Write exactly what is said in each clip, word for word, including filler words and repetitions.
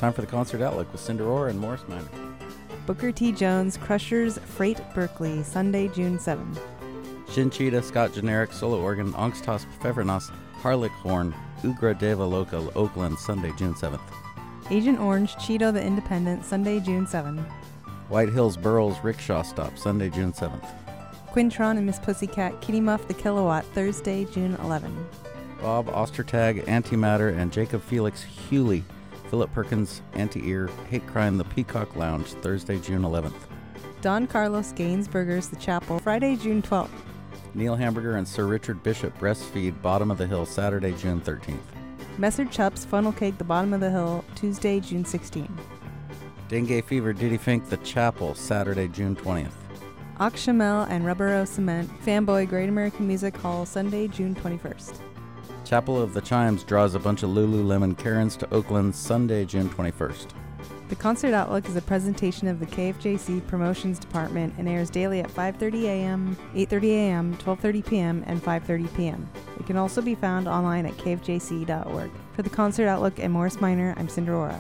time for the Concert Outlook with Cinder Orr and Morris Minor. Booker T. Jones, Crushers, Freight, Berkeley, Sunday, June seventh. Shinchita, Scott Generic, Solo Organ, Angstas Pfeffernas, Harlech Horn, Ugra Deva Loca, Oakland, Sunday, June seventh. Agent Orange, Cheeto the Independent, Sunday, June seventh. White Hills Burroughs Rickshaw Stop, Sunday, June seventh. Quintron and Miss Pussycat, Kitty Muff the Kilowatt, Thursday, June eleventh. Bob Ostertag, Antimatter, and Jacob Felix Hewley, Philip Perkins, Anti-Ear, Hate Crime, The Peacock Lounge, Thursday, June eleventh. Don Carlos Gainsburgers, The Chapel, Friday, June twelfth. Neil Hamburger and Sir Richard Bishop, Breastfeed, Bottom of the Hill, Saturday, June thirteenth. Messer Chups, Funnel Cake, The Bottom of the Hill, Tuesday, June sixteenth. Dengue Fever, Diddy Fink, The Chapel, Saturday, June twentieth. Oxshamel and Rubbero Cement, Fanboy, Great American Music Hall, Sunday, June twenty-first. Chapel of the Chimes draws a bunch of Lululemon Karens to Oakland, Sunday, June twenty-first. The Concert Outlook is a presentation of the K F J C Promotions Department and airs daily at five thirty a.m., eight thirty a.m., twelve thirty p.m., and five thirty p.m. It can also be found online at k f j c dot org. For the Concert Outlook and Morris Minor, I'm Cinder Orr.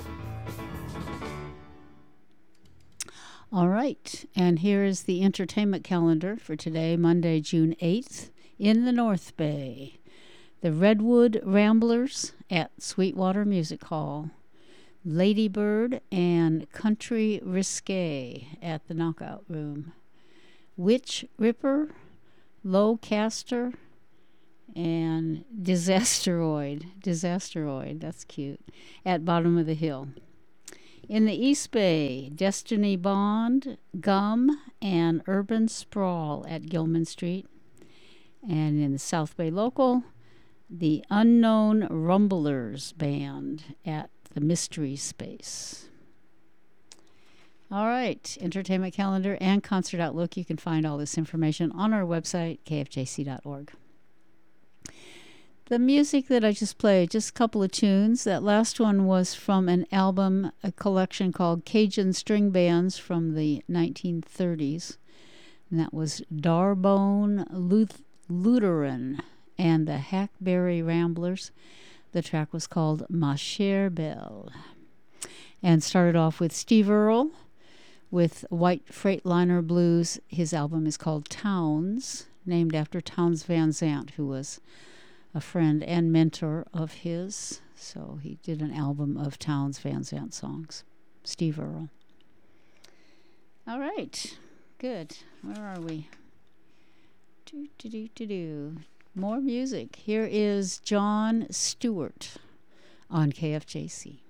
All right, and here is the entertainment calendar for today, Monday, June eighth, in the North Bay. The Redwood Ramblers at Sweetwater Music Hall. Ladybird and Country Risque at the Knockout Room. Witch Ripper, Lowcaster, and Disasteroid. Disasteroid, that's cute. At Bottom of the Hill. In the East Bay, Destiny Bond, Gum, and Urban Sprawl at Gilman Street. And in the South Bay local, the Unknown Rumblers Band at the Mystery Space. All right, entertainment calendar and concert outlook. You can find all this information on our website, k f j c dot org. The music that I just played, just a couple of tunes. That last one was from an album, a collection called Cajun String Bands from the nineteen thirties. And that was Darbone Luth- Lutheran and the Hackberry Ramblers. The track was called Ma Chère Belle. And started off with Steve Earle with White Freightliner Blues. His album is called Towns, named after Townes Van Zandt, who was a friend and mentor of his. So he did an album of Townes Van Zandt songs. Steve Earle. All right. Good. Where are we? Do, do, do, do, do. More music. Here is John Stewart on K F J C.